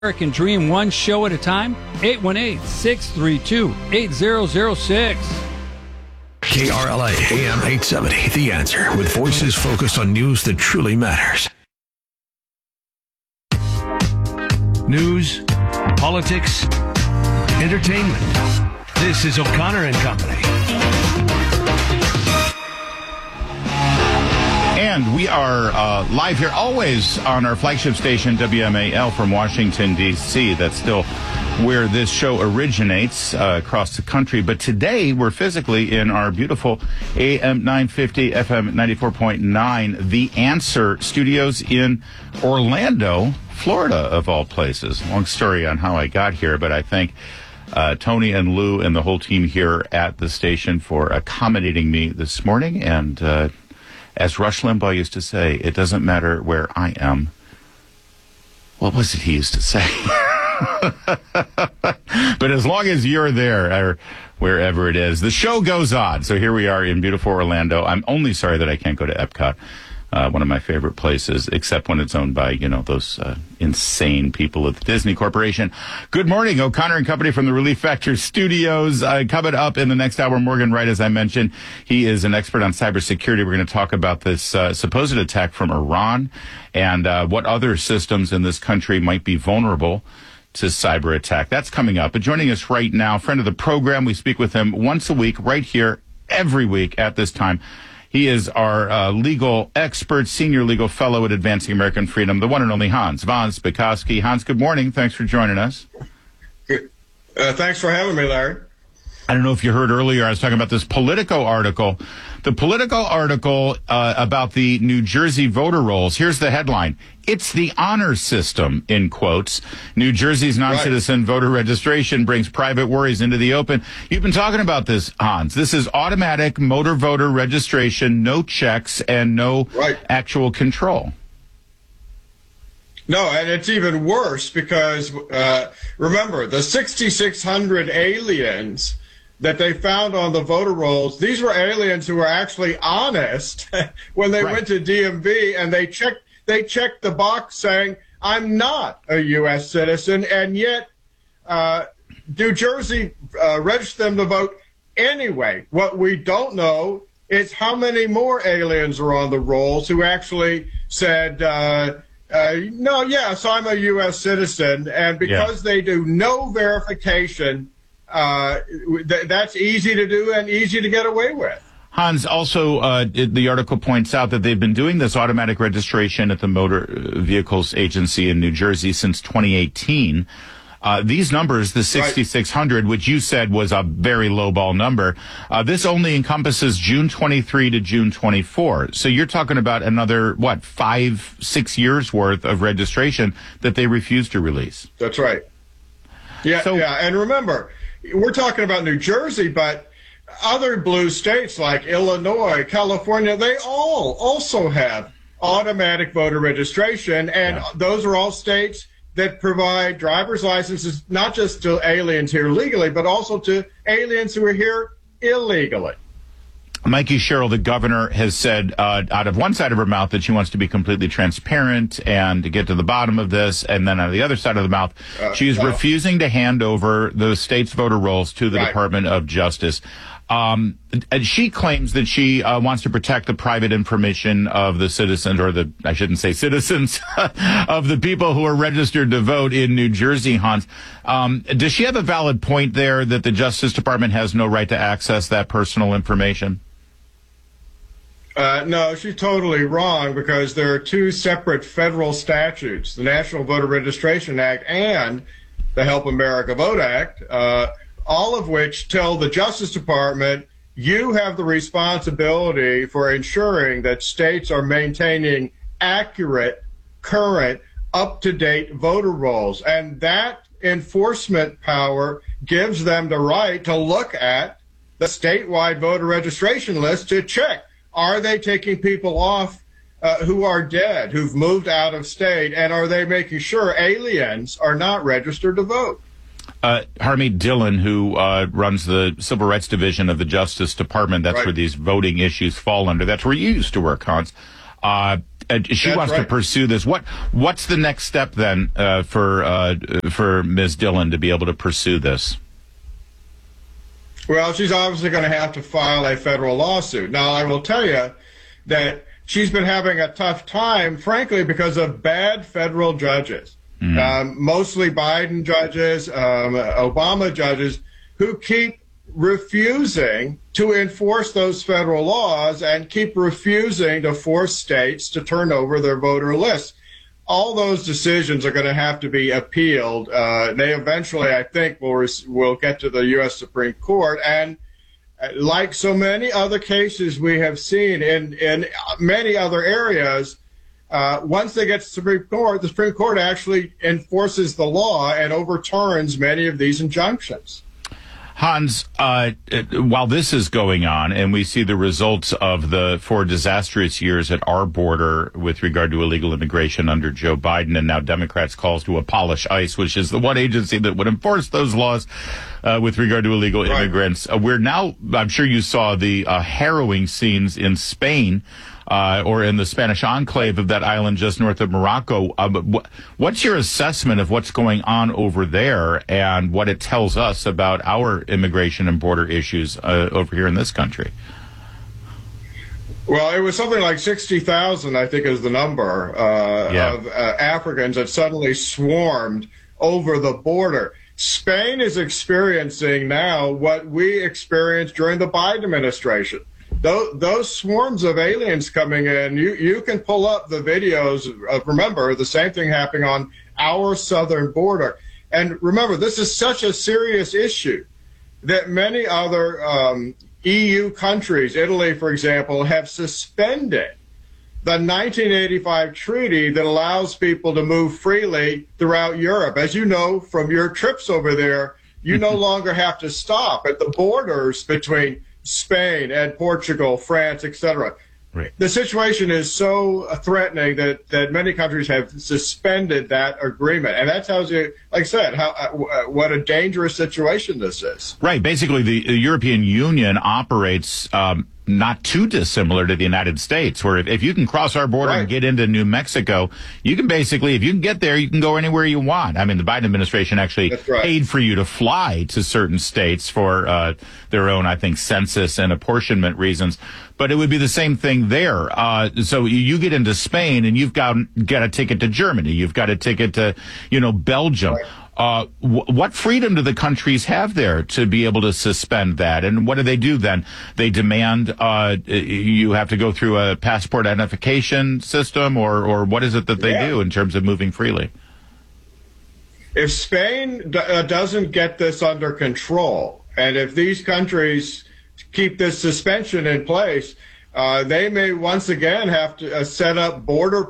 American Dream one show at a time. 818-632-8006. KRLA AM 870, The Answer, with voices focused on news that truly matters. News, politics, entertainment. This is O'Connor and Company. And we are live here always on our flagship station, WMAL, from Washington, D.C. That's still where this show originates across the country. But today we're physically in our beautiful AM 950, FM 94.9, The Answer studios in Orlando, Florida, of all places. Long story on how I got here, but I thank Tony and Lou and the whole team here at the station for accommodating me this morning. And as Rush Limbaugh used to say, it doesn't matter where I am. What was it he used to say? But as long as you're there, or wherever it is, the show goes on. So here we are in beautiful Orlando. I'm only sorry that I can't go to Epcot, one of my favorite places, except when it's owned by, those insane people at the Disney Corporation. Good morning, O'Connor and Company from the Relief Factor Studios. Coming up in the next hour, Morgan Wright, as I mentioned, he is an expert on cybersecurity. We're going to talk about this supposed attack from Iran and what other systems in this country might be vulnerable to cyber attack. That's coming up. But joining us right now, friend of the program, we speak with him once a week, right here, every week at this time. He is our legal expert, senior legal fellow at Advancing American Freedom, the one and only Hans von Spakovsky. Hans, good morning. Thanks for joining us. Good. Thanks for having me, Larry. I don't know if you heard earlier, I was talking about this Politico article. The Politico article about the New Jersey voter rolls. Here's the headline. It's the honor system, in quotes. New Jersey's non-citizen voter registration brings private worries into the open. You've been talking about this, Hans. This is automatic motor voter registration, no checks, and no actual control. No, and it's even worse because, remember, the 6,600 aliens that they found on the voter rolls, these were aliens who were actually honest when they went to DMV and they checked the box saying, I'm not a U.S. citizen, and yet New Jersey registered them to vote anyway. What we don't know is how many more aliens are on the rolls who actually said, no, yes, I'm a U.S. citizen, and because they do no verification, that's easy to do and easy to get away with. Hans, also, the article points out that they've been doing this automatic registration at the Motor Vehicles Agency in New Jersey since 2018. These numbers, the 6,600, which you said was a very low-ball number, this only encompasses June 23 to June 24. So you're talking about another, 5-6 years worth of registration that they refuse to release. That's right. Yeah, and remember, we're talking about New Jersey, but other blue states like Illinois, California, they all also have automatic voter registration, and those are all states that provide driver's licenses not just to aliens here legally, but also to aliens who are here illegally. Mikey Sherrill, the governor, has said out of one side of her mouth that she wants to be completely transparent and to get to the bottom of this, and then out of the other side of the mouth, she's refusing to hand over the state's voter rolls to the Department of Justice. And she claims that she wants to protect the private information of the citizens, or I shouldn't say citizens, of the people who are registered to vote in New Jersey, Hans. Does she have a valid point there that the Justice Department has no right to access that personal information? No, she's totally wrong, because there are two separate federal statutes, the National Voter Registration Act and the Help America Vote Act, all of which tell the Justice Department, you have the responsibility for ensuring that states are maintaining accurate, current, up-to-date voter rolls. And that enforcement power gives them the right to look at the statewide voter registration list to check, are they taking people off who are dead, who've moved out of state, and are they making sure aliens are not registered to vote? Harmeet Dillon, who runs the Civil Rights Division of the Justice Department, that's where these voting issues fall under. That's where you used to work, Hans. She That's wants to right. pursue this. What's the next step then for Ms. Dillon to be able to pursue this? Well, she's obviously going to have to file a federal lawsuit. Now, I will tell you that she's been having a tough time, frankly, because of bad federal judges, mostly Biden judges, Obama judges, who keep refusing to enforce those federal laws and keep refusing to force states to turn over their voter lists. All those decisions are going to have to be appealed. They eventually, I think, will get to the U.S. Supreme Court. And like so many other cases we have seen in many other areas, once they get to the Supreme Court actually enforces the law and overturns many of these injunctions. Hans, while this is going on and we see the results of the 4 disastrous years at our border with regard to illegal immigration under Joe Biden and now Democrats' calls to abolish ICE, which is the one agency that would enforce those laws with regard to illegal immigrants. We're now, I'm sure you saw the harrowing scenes in Spain or in the Spanish enclave of that island just north of Morocco. What's your assessment of what's going on over there and what it tells us about our immigration and border issues over here in this country? Well, it was something like 60,000, I think is the number, of Africans that suddenly swarmed over the border. Spain is experiencing now what we experienced during the Biden administration. Those swarms of aliens coming in, you can pull up the videos of, remember, the same thing happening on our southern border. And remember, this is such a serious issue that many other EU countries, Italy, for example, have suspended the 1985 treaty that allows people to move freely throughout Europe. As you know from your trips over there, you no longer have to stop at the borders between Spain and Portugal, France, etc. Right. The situation is so threatening that many countries have suspended that agreement. And that tells you, like I said, what a dangerous situation this is. Right. Basically, the European Union operates not too dissimilar to the United States, where if you can cross our border and get into New Mexico, you can basically, if you can get there, you can go anywhere you want. I mean, the Biden administration actually paid for you to fly to certain states for their own, I think, census and apportionment reasons. But it would be the same thing there. So you get into Spain and you've got a ticket to Germany. You've got a ticket to, Belgium. What freedom do the countries have there to be able to suspend that? And what do they do then? They demand you have to go through a passport identification system, or what is it that they do in terms of moving freely? If Spain doesn't get this under control, and if these countries keep this suspension in place, they may once again have to set up border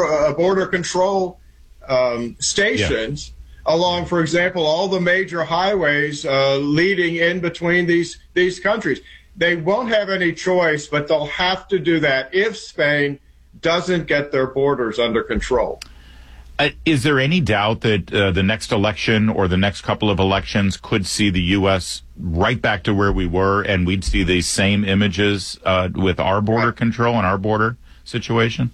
control stations along, for example, all the major highways leading in between these countries. They won't have any choice, but they'll have to do that if Spain doesn't get their borders under control. Is there any doubt that the next election or the next couple of elections could see the U.S. right back to where we were, and we'd see these same images with our border control and our border situation?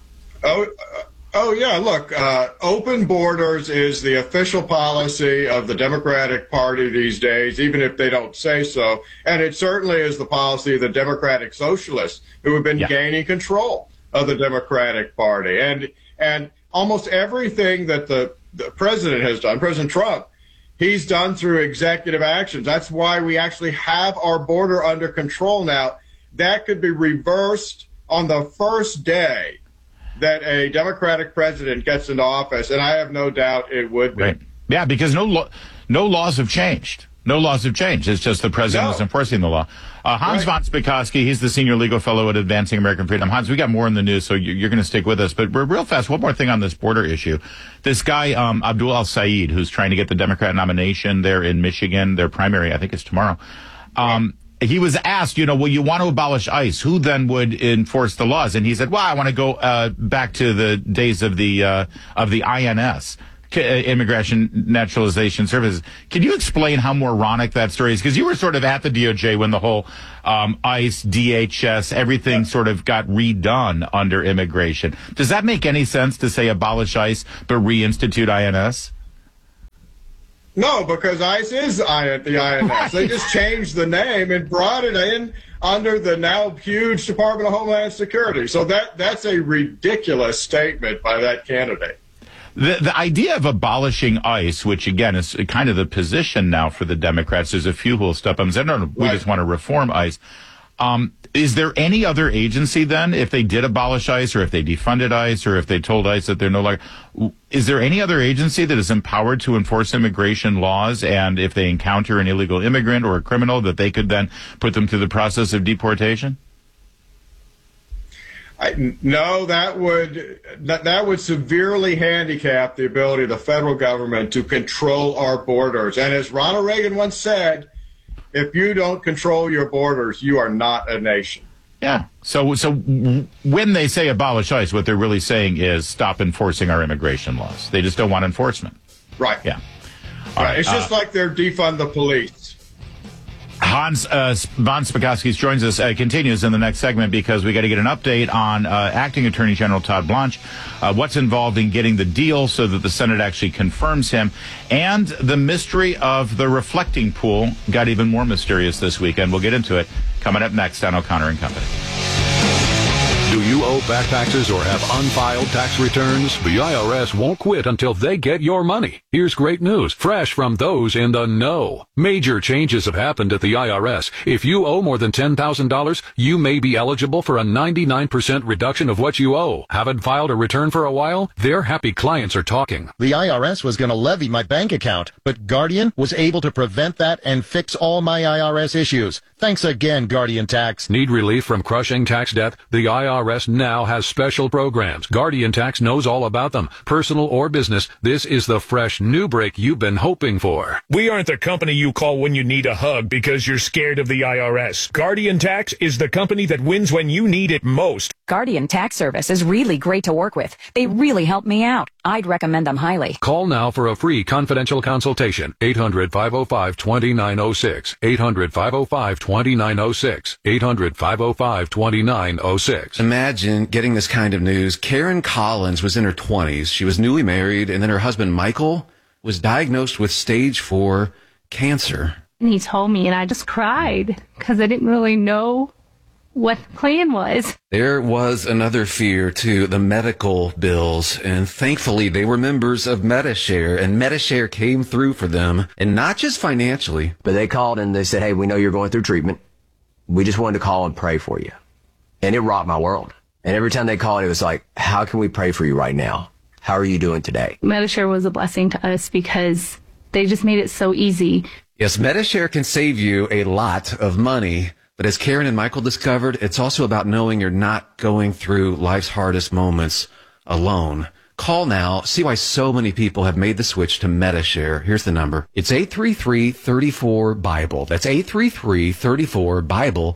Oh, yeah. Look, open borders is the official policy of the Democratic Party these days, even if they don't say so. And it certainly is the policy of the Democratic Socialists, who have been gaining control of the Democratic Party. And almost everything that the president has done, President Trump, he's done through executive actions. That's why we actually have our border under control now. That could be reversed on the first day that a Democratic president gets into office, and I have no doubt it would be. Right. Yeah, because no laws have changed. No laws have changed. It's just the president is enforcing the law. Hans von Spakovsky, he's the senior legal fellow at Advancing American Freedom. Hans, we got more in the news, so you're going to stick with us. But real fast, one more thing on this border issue. This guy, Abdul al-Sayed, who's trying to get the Democrat nomination there in Michigan, their primary, I think it's tomorrow. He was asked, well, you want to abolish ICE. Who then would enforce the laws? And he said, well, I want to go back to the days of the INS. Immigration Naturalization Services. Can you explain how moronic that story is? Because you were sort of at the DOJ when the whole ICE, DHS, everything sort of got redone under immigration. Does that make any sense to say abolish ICE but reinstitute INS? No, because ICE is the INS. Right. They just changed the name and brought it in under the now huge Department of Homeland Security. So that's a ridiculous statement by that candidate. The idea of abolishing ICE, which again is kind of the position now for the Democrats, there's a few who will step up and say, no, we just want to reform ICE. Is there any other agency then, if they did abolish ICE or if they defunded ICE or if they told ICE that they're no longer, is there any other agency that is empowered to enforce immigration laws, and if they encounter an illegal immigrant or a criminal, that they could then put them through the process of deportation? No, that would severely handicap the ability of the federal government to control our borders. And as Ronald Reagan once said, if you don't control your borders, you are not a nation. Yeah. So when they say abolish ICE, what they're really saying is stop enforcing our immigration laws. They just don't want enforcement. Right. Yeah. All right. It's just like they're defund the police. Hans von Spakovsky joins us, continues in the next segment because we got to get an update on Acting Attorney General Todd Blanche, what's involved in getting the deal so that the Senate actually confirms him, and the mystery of the reflecting pool got even more mysterious this weekend. We'll get into it coming up next on O'Connor and Company. Do you owe back taxes or have unfiled tax returns? The IRS won't quit until they get your money. Here's great news, fresh from those in the know. Major changes have happened at the IRS. If you owe more than $10,000, you may be eligible for a 99% reduction of what you owe. Haven't filed a return for a while? Their happy clients are talking. The IRS was going to levy my bank account, but Guardian was able to prevent that and fix all my IRS issues. Thanks again, Guardian Tax. Need relief from crushing tax debt? The IRS now has special programs. Guardian Tax knows all about them. Personal or business, this is the fresh new break you've been hoping for. We aren't the company you call when you need a hug because you're scared of the IRS. Guardian Tax is the company that wins when you need it most. Guardian Tax Service is really great to work with. They really help me out. I'd recommend them highly. Call now for a free confidential consultation. 800-505-2906. 800-505-2906. 800-505-2906. Imagine getting this kind of news. Karen Collins was in her 20s. She was newly married, and then her husband, Michael, was diagnosed with stage 4 cancer. And he told me, and I just cried because I didn't really know what the plan was. There was another fear, too, the medical bills, and thankfully they were members of Medi-Share, and Medi-Share came through for them, and not just financially. But they called and they said, hey, we know you're going through treatment. We just wanted to call and pray for you. And it rocked my world. And every time they called, it was like, how can we pray for you right now? How are you doing today? Medi-Share was a blessing to us because they just made it so easy. Yes, Medi-Share can save you a lot of money. But as Karen and Michael discovered, it's also about knowing you're not going through life's hardest moments alone. Call now. See why so many people have made the switch to Medi-Share. Here's the number. It's 833-34-BIBLE. That's 833-34-BIBLE.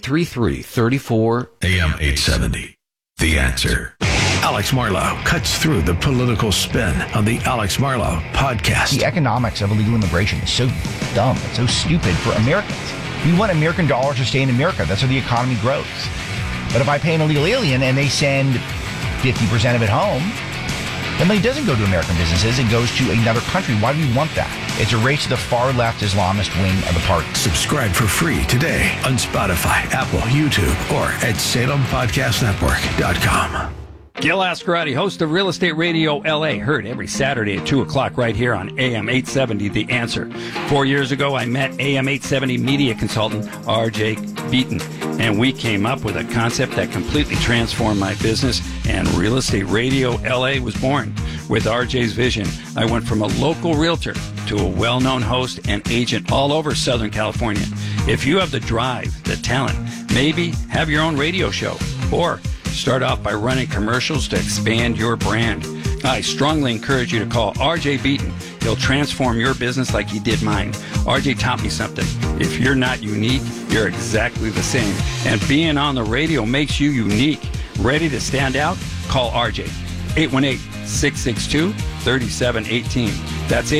833-34. AM 870. The Answer. Alex Marlow cuts through the political spin on the Alex Marlow podcast. The economics of illegal immigration is so dumb. It's so stupid for Americans. We want American dollars to stay in America. That's how the economy grows. But if I pay an illegal alien and they send 50% of it home, the money doesn't go to American businesses. It goes to another country. Why do we want that? It's a race to the far left Islamist wing of the party. Subscribe for free today on Spotify, Apple, YouTube, or at SalemPodcastNetwork.com. Gil Ascarati, host of Real Estate Radio LA, heard every Saturday at 2 o'clock right here on AM 870, The Answer. 4 years ago, I met AM 870 media consultant R.J. Beaton, and we came up with a concept that completely transformed my business, and Real Estate Radio LA was born. With R.J.'s vision, I went from a local realtor to a well-known host and agent all over Southern California. If you have the drive, the talent, maybe have your own radio show, or start off by running commercials to expand your brand. I strongly encourage you to call R.J. Beaton. He'll transform your business like he did mine. R.J. taught me something. If you're not unique, you're exactly the same. And being on the radio makes you unique. Ready to stand out? Call R.J. 818-662-3718. That's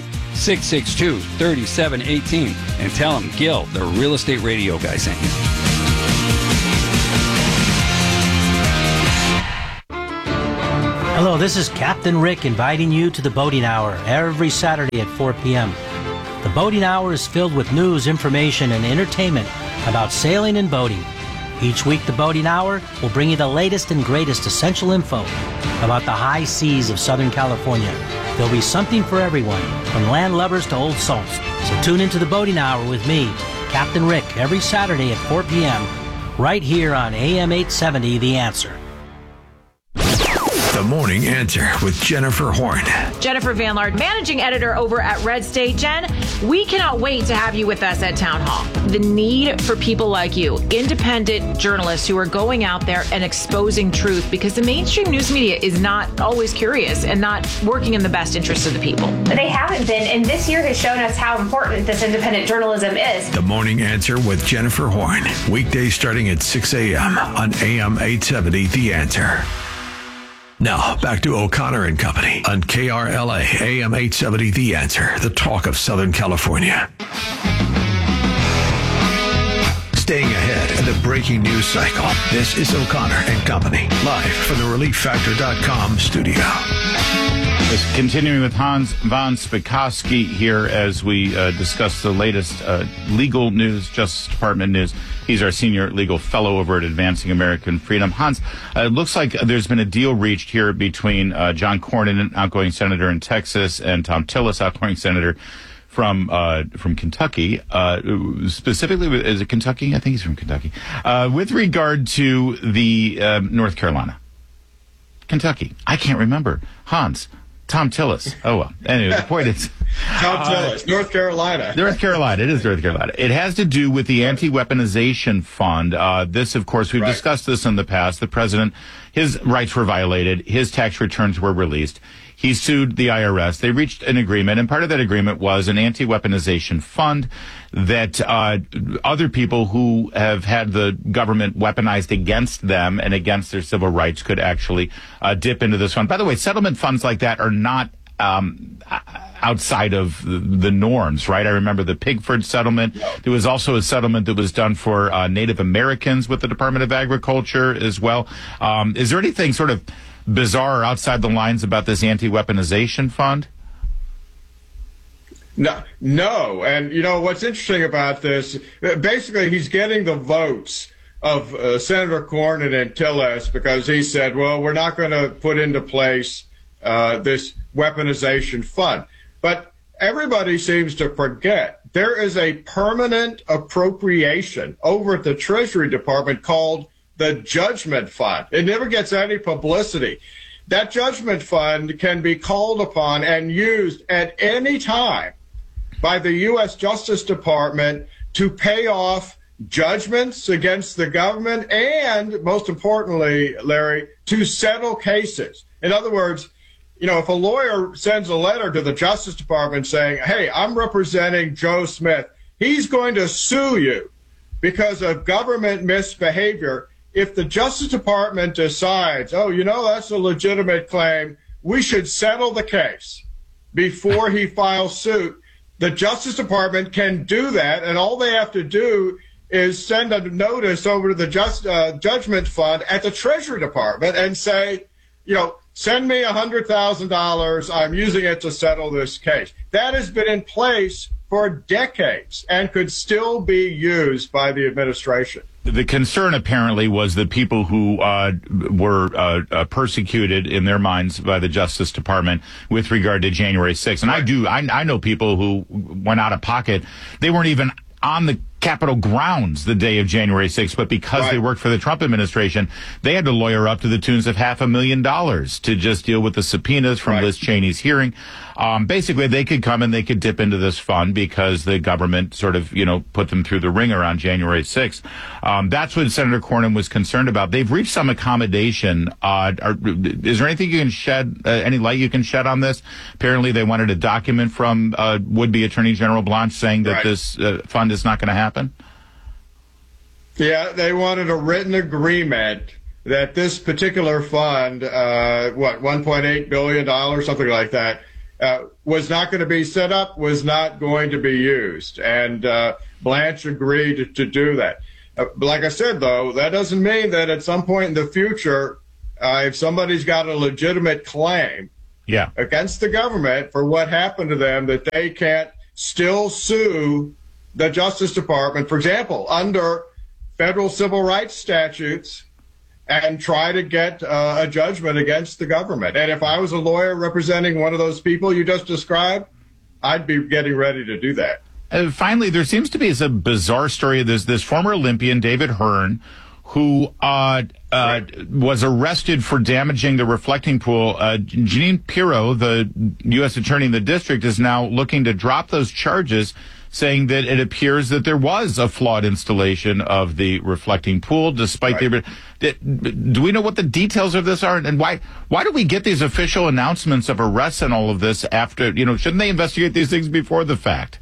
818-662-3718. And tell them Gil, the Real Estate Radio guy, sent you. Hello, this is Captain Rick inviting you to the Boating Hour every Saturday at 4 p.m. The Boating Hour is filled with news, information, and entertainment about sailing and boating. Each week, the Boating Hour will bring you the latest and greatest essential info about the high seas of Southern California. There'll be something for everyone, from land lovers to old salts. So tune into the Boating Hour with me, Captain Rick, every Saturday at 4 p.m. right here on AM 870, The Answer. The Morning Answer with Jennifer Horn. Jennifer Van Laard, managing editor over at Red State. Jen, we cannot wait to have you with us at Town Hall. The need for people like you, independent journalists who are going out there and exposing truth, because the mainstream news media is not always curious and not working in the best interest of the people. They haven't been, and this year has shown us how important this independent journalism is. The Morning Answer with Jennifer Horn. Weekdays starting at 6 a.m. on AM 870, The Answer. Now, back to O'Connor and Company on KRLA, AM 870, The Answer, the talk of Southern California. Staying ahead of the breaking news cycle, this is O'Connor and Company, live from the ReliefFactor.com studio. Just continuing with Hans von Spakovsky here as we discuss the latest legal news, Justice Department news. He's our senior legal fellow over at Advancing American Freedom. Hans, it looks like there's been a deal reached here between John Cornyn, outgoing senator in Texas, and Thom Tillis, outgoing senator from Kentucky. Specifically, is it Kentucky? I think he's from Kentucky. With regard to the North Carolina. Kentucky. I can't remember. Hans. Thom Tillis. Oh, well. Anyway, the point is... Thom Tillis, North Carolina. North Carolina. It is North Carolina. It has to do with the anti-weaponization fund. This, of course, we've discussed this in the past. The president, his rights were violated. His tax returns were released. He sued the IRS. They reached an agreement, and part of that agreement was an anti-weaponization fund that other people who have had the government weaponized against them and against their civil rights could actually dip into this fund. By the way, settlement funds like that are not outside of the norms, right? I remember the Pigford settlement. There was also a settlement that was done for Native Americans with the Department of Agriculture as well. Is there anything sort of bizarre or outside the lines about this anti-weaponization fund? No. And, you know, what's interesting about this, basically he's getting the votes of Senator Cornyn and Tillis because he said, well, we're not going to put into place this weaponization fund. But everybody seems to forget there is a permanent appropriation over at the Treasury Department called the Judgment Fund. It never gets any publicity. That Judgment Fund can be called upon and used at any time by the U.S. Justice Department to pay off judgments against the government and, most importantly, Larry, to settle cases. In other words, you know, if a lawyer sends a letter to the Justice Department saying, hey, I'm representing Joe Smith, he's going to sue you because of government misbehavior. If the Justice Department decides, oh, you know, that's a legitimate claim, we should settle the case before he files suit, the Justice Department can do that, and all they have to do is send a notice over to the Judgment Fund at the Treasury Department and say, you know, send me $100,000. I'm using it to settle this case. That has been in place for decades and could still be used by the administration. The concern apparently was the people who were persecuted in their minds by the Justice Department with regard to January 6th. And I know people who went out of pocket. They weren't even on the Capitol grounds the day of January 6th, but because they worked for the Trump administration, they had to lawyer up to the tunes of $500,000 to just deal with the subpoenas from Liz Cheney's hearing. Basically, they could come and they could dip into this fund because the government sort of, you know, put them through the ringer on January 6th. That's what Senator Cornyn was concerned about. They've reached some accommodation. Is there anything you can shed, any light you can shed on this? Apparently, they wanted a document from would-be Attorney General Blanche saying that this fund is not going to happen. Yeah, they wanted a written agreement that this particular fund, $1.8 billion, something like that, was not going to be set up, was not going to be used. And Blanche agreed to do that. Like I said, though, that doesn't mean that at some point in the future, if somebody's got a legitimate claim against the government for what happened to them, that they can't still sue the Justice Department, for example, under federal civil rights statutes, and try to get a judgment against the government. And if I was a lawyer representing one of those people you just described, I'd be getting ready to do that. Finally, there seems to be a bizarre story of this former Olympian, David Hearn, who was arrested for damaging the reflecting pool. Jeanine Pirro, the U.S. attorney in the district, is now looking to drop those charges, saying that it appears that there was a flawed installation of the reflecting pool, despite do we know what the details of this are? And why do we get these official announcements of arrests and all of this after, shouldn't they investigate these things before the fact?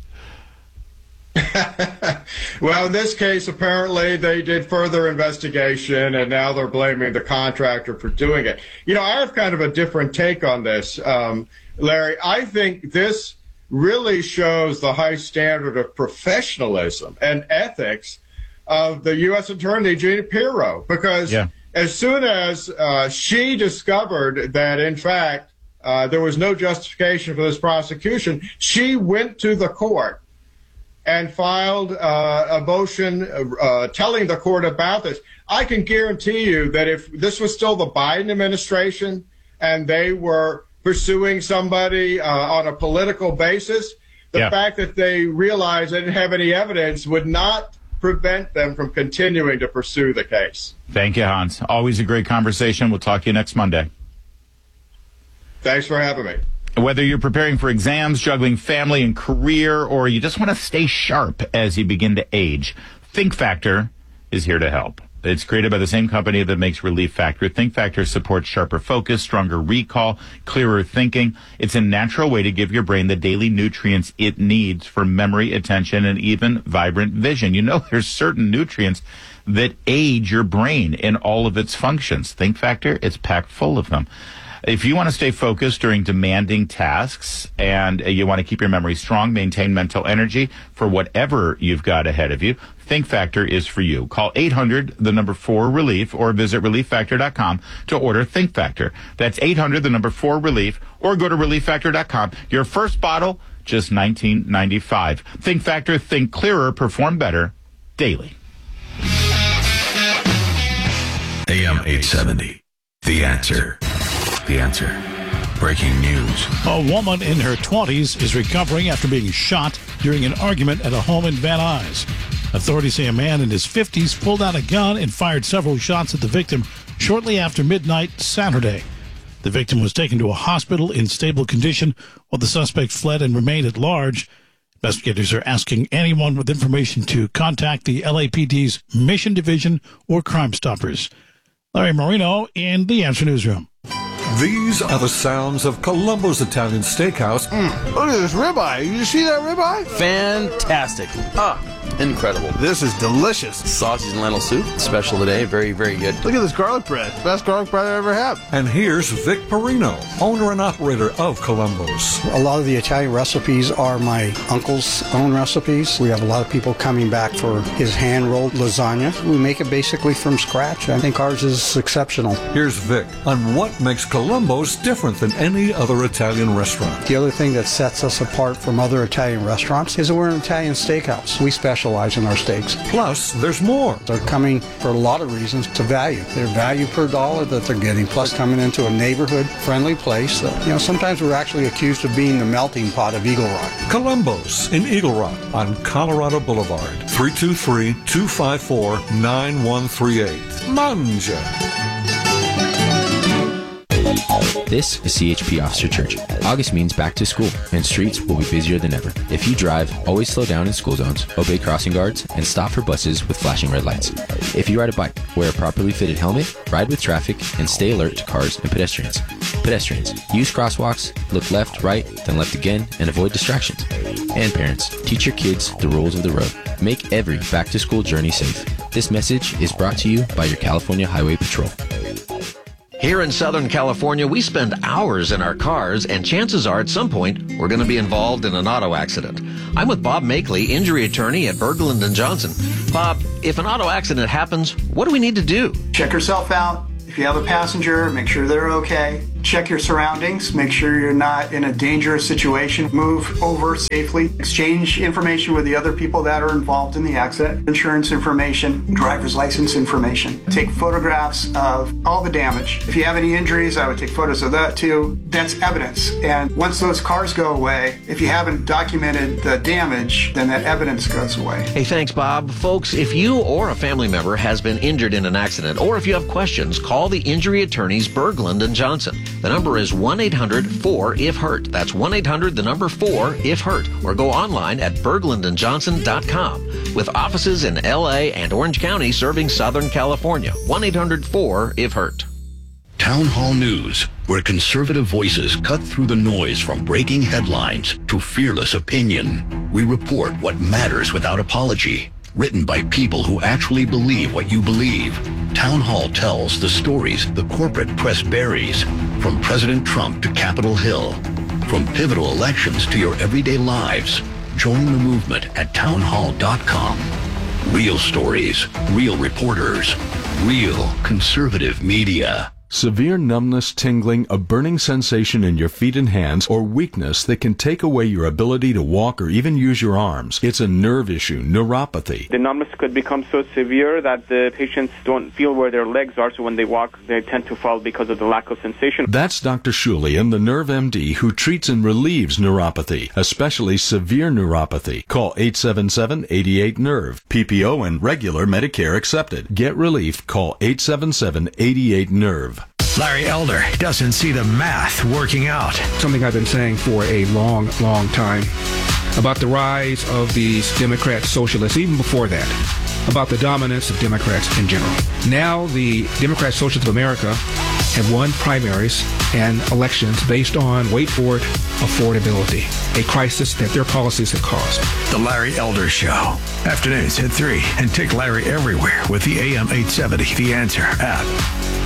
Well, in this case, apparently they did further investigation, and now they're blaming the contractor for doing it. I have kind of a different take on this, Larry. I think this really shows the high standard of professionalism and ethics of the U.S. Attorney, Jeanine Pirro, because as soon as she discovered that, in fact, there was no justification for this prosecution, she went to the court and filed a motion telling the court about this. I can guarantee you that if this was still the Biden administration and they were pursuing somebody on a political basis, the fact that they realized they didn't have any evidence would not prevent them from continuing to pursue the case. Thank you, Hans. Always a great conversation. We'll talk to you next Monday. Thanks for having me. Whether you're preparing for exams, juggling family and career, or you just want to stay sharp as you begin to age, Think Factor is here to help. It's created by the same company that makes Relief Factor. Think Factor supports sharper focus, stronger recall, clearer thinking. It's a natural way to give your brain the daily nutrients it needs for memory, attention, and even vibrant vision. There's certain nutrients that aid your brain in all of its functions. Think Factor, it's packed full of them. If you want to stay focused during demanding tasks and you want to keep your memory strong, maintain mental energy for whatever you've got ahead of you, Think Factor is for you. Call 800-4-RELIEF or visit ReliefFactor.com to order Think Factor. That's 800-4-RELIEF or go to ReliefFactor.com. Your first bottle, just $19.95. Think Factor, think clearer, perform better daily. AM 870. The Answer. The Answer. Breaking news. A woman in her 20s is recovering after being shot during an argument at a home in Van Nuys. Authorities say a man in his 50s pulled out a gun and fired several shots at the victim shortly after midnight Saturday. The victim was taken to a hospital in stable condition while the suspect fled and remained at large. Investigators are asking anyone with information to contact the LAPD's Mission Division or Crime Stoppers. Larry Marino in the Answer Newsroom. These are the sounds of Columbo's Italian Steakhouse. Look at this ribeye. You see that ribeye? Fantastic. Incredible. This is delicious. Sausage and lentil soup, special today. Very, very good. Look at this garlic bread. Best garlic bread I ever had. And here's Vic Perino, owner and operator of Columbo's. A lot of the Italian recipes are my uncle's own recipes. We have a lot of people coming back for his hand-rolled lasagna. We make it basically from scratch. I think ours is exceptional. Here's Vic on what makes Columbo's different than any other Italian restaurant. The other thing that sets us apart from other Italian restaurants is that we're an Italian steakhouse. We specialize in our steaks. Plus, there's more. They're coming for a lot of reasons to value. Their value per dollar that they're getting, plus coming into a neighborhood-friendly place. Sometimes we're actually accused of being the melting pot of Eagle Rock. Columbo's in Eagle Rock on Colorado Boulevard. 323-254-9138. Mangia. This is CHP Officer Church. August means back to school, and streets will be busier than ever. If you drive, always slow down in school zones, obey crossing guards, and stop for buses with flashing red lights. If you ride a bike, wear a properly fitted helmet, ride with traffic, and stay alert to cars and pedestrians. Pedestrians, use crosswalks, look left, right, then left again, and avoid distractions. And parents, teach your kids the rules of the road. Make every back-to-school journey safe. This message is brought to you by your California Highway Patrol. Here in Southern California, we spend hours in our cars, and chances are at some point we're going to be involved in an auto accident. I'm with Bob Makeley, injury attorney at Berglund & Johnson. Bob, if an auto accident happens, what do we need to do? Check yourself out. If you have a passenger, make sure they're okay. Check your surroundings. Make sure you're not in a dangerous situation. Move over safely. Exchange information with the other people that are involved in the accident. Insurance information, driver's license information. Take photographs of all the damage. If you have any injuries, I would take photos of that too. That's evidence. And once those cars go away, if you haven't documented the damage, then that evidence goes away. Hey, thanks, Bob. Folks, if you or a family member has been injured in an accident, or if you have questions, call the injury attorneys Berglund & Johnson. The number is 1-800-4-IF-HURT. That's 1-800-4-IF-HURT. Or go online at berglundandjohnson.com. With offices in L.A. and Orange County serving Southern California. 1-800-4-IF-HURT. Town Hall News, where conservative voices cut through the noise from breaking headlines to fearless opinion. We report what matters without apology. Written by people who actually believe what you believe. Town Hall tells the stories the corporate press buries, from President Trump to Capitol Hill, from pivotal elections to your everyday lives. Join the movement at townhall.com. Real stories, real reporters, real conservative media. Severe numbness, tingling, a burning sensation in your feet and hands, or weakness that can take away your ability to walk or even use your arms. It's a nerve issue, neuropathy. The numbness could become so severe that the patients don't feel where their legs are, so when they walk, they tend to fall because of the lack of sensation. That's Dr. Shulian, the Nerve MD, who treats and relieves neuropathy, especially severe neuropathy. Call 877-88-NERVE. PPO and regular Medicare accepted. Get relief. Call 877-88-NERVE. Larry Elder doesn't see the math working out. Something I've been saying for a long, long time about the rise of these Democrat socialists, even before that, about the dominance of Democrats in general. Now the Democrat Socialists of America have won primaries and elections based on, wait for it, affordability, a crisis that their policies have caused. The Larry Elder Show. Afternoons at 3, and take Larry everywhere with the AM 870 The Answer app.